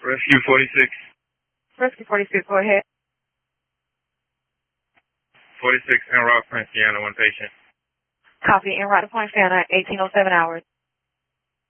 Rescue 46. Rescue 46, go ahead. 46 en route, Poinciana, one patient. Copy, en route to Poinciana, 1807 hours.